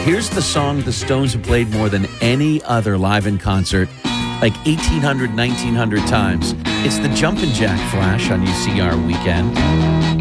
Here's the song the Stones have played more than any other live in concert, like 1,800, 1,900 times. It's the Jumpin' Jack Flash on UCR Weekend.